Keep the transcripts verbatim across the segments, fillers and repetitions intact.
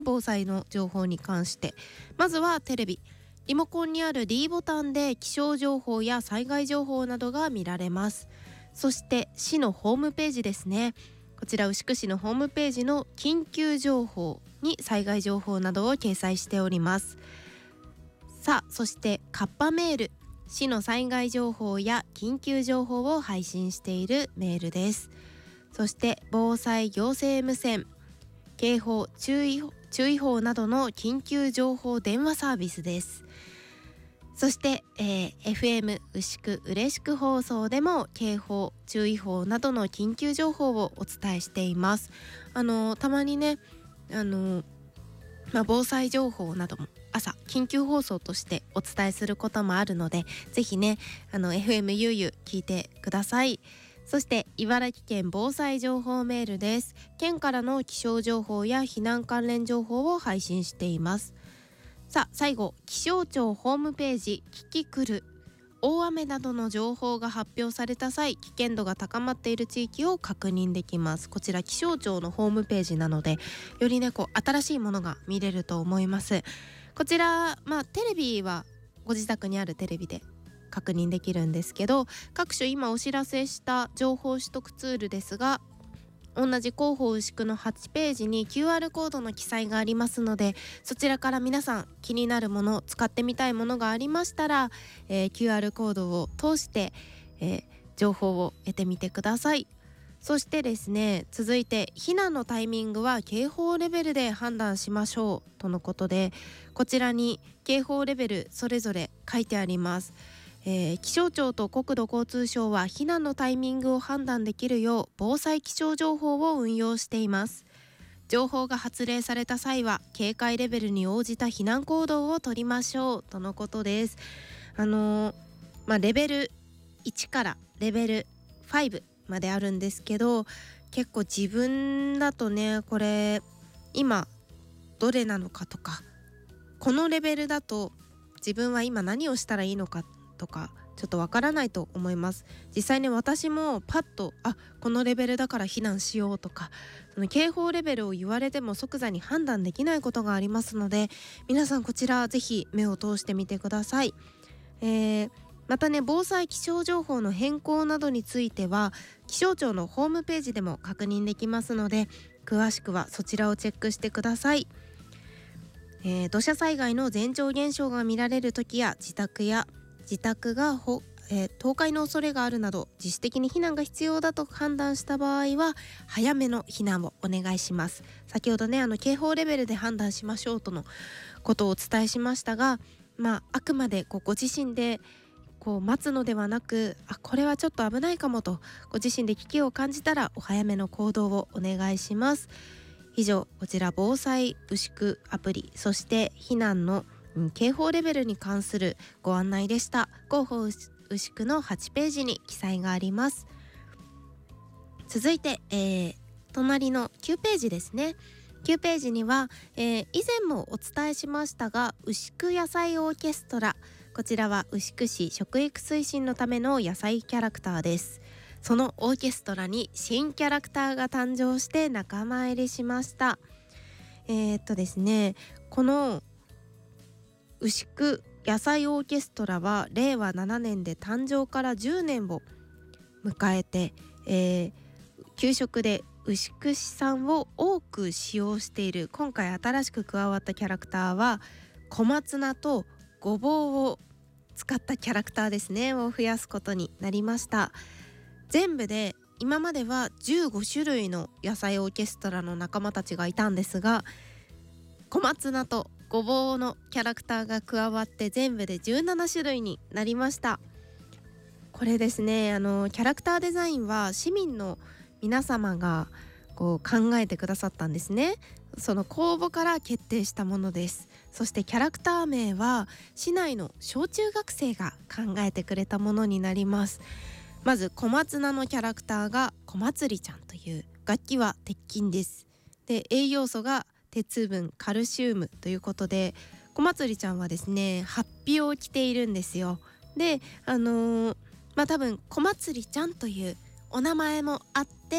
防災の情報に関して、まずはテレビ、リモコンにある D ボタンで気象情報や災害情報などが見られます。そして市のホームページですね。こちら牛久市のホームページの緊急情報に災害情報などを掲載しております。さあ、そしてカッパメール、市の災害情報や緊急情報を配信しているメールです。そして防災行政無線、警報、注意、注意報などの緊急情報電話サービスです。そして、えー、エフエム 牛久嬉しく放送でも警報、注意報などの緊急情報をお伝えしています。あのたまにね、あの、まあ、防災情報なども朝緊急放送としてお伝えすることもあるので、ぜひね、あの エフエム ゆうゆう聞いてください。そして茨城県防災情報メールです。県からの気象情報や避難関連情報を配信しています。さあ、最後、気象庁ホームページキキクル、大雨などの情報が発表された際、危険度が高まっている地域を確認できます。こちら気象庁のホームページなので、よりねこう新しいものが見れると思います。こちら、まあテレビはご自宅にあるテレビで確認できるんですけど、各種今お知らせした情報取得ツールですが、同じ広報牛久のはちページに キューアール コードの記載がありますので、そちらから皆さん気になるもの、使ってみたいものがありましたら、えー、キューアール コードを通して、えー、情報を得てみてください。そしてですね、続いて避難のタイミングは警報レベルで判断しましょうとのことで、こちらに警報レベルそれぞれ書いてあります。えー、気象庁と国土交通省は避難のタイミングを判断できるよう防災気象情報を運用しています。情報が発令された際は警戒レベルに応じた避難行動を取りましょうとのことです。あのー、まあレベルいちからレベルごまであるんですけど、結構自分だとね、これ今どれなのかとか、このレベルだと自分は今何をしたらいいのかとかちょっとわからないと思います。実際ね、私もパッとあこのレベルだから避難しようとか、その警報レベルを言われても即座に判断できないことがありますので、皆さんこちらぜひ目を通してみてください。えー、またね、防災気象情報の変更などについては気象庁のホームページでも確認できますので、詳しくはそちらをチェックしてください。えー、土砂災害の前兆現象が見られる時や自宅や自宅がほ、えー、倒壊の恐れがあるなど自主的に避難が必要だと判断した場合は早めの避難をお願いします。先ほどね、あの警報レベルで判断しましょうとのことをお伝えしましたが、まあ、あくまでこうご自身でこう待つのではなく、あこれはちょっと危ないかもとご自身で危機を感じたらお早めの行動をお願いします。以上、こちら防災牛久アプリ、そして避難の警報レベルに関するご案内でした。広報牛久のはちページに記載があります。続いて、えー、隣のきゅうページですね。きゅうページには、えー、以前もお伝えしましたが牛久野菜オーケストラ、こちらは牛久市食育推進のための野菜キャラクターです。そのオーケストラに新キャラクターが誕生して仲間入りしました。えー、っとですねこの牛久野菜オーケストラはれいわななねんで誕生からじゅうねんを迎えて、えー、給食で牛久市産を多く使用している今回新しく加わったキャラクターは小松菜とごぼうを使ったキャラクターですねを増やすことになりました。全部で今まではじゅうごしゅるいの野菜オーケストラの仲間たちがいたんですが、小松菜とごぼうのキャラクターが加わって全部でじゅうななしゅるいになりました。これですね、あのキャラクターデザインは市民の皆様がこう考えてくださったんですね。その公募から決定したものです。そしてキャラクター名は市内の小中学生が考えてくれたものになります。まず小松菜のキャラクターが小祭りちゃんという、楽器は鉄筋です。で、栄養素が鉄分、カルシウムということで、小祭りちゃんはですねハッピを着ているんですよ。で、あのー、まあ多分小祭りちゃんというお名前もあって、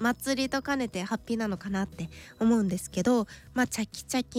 祭りと兼ねてハッピーなのかなって思うんですけど、まあチャキチャキ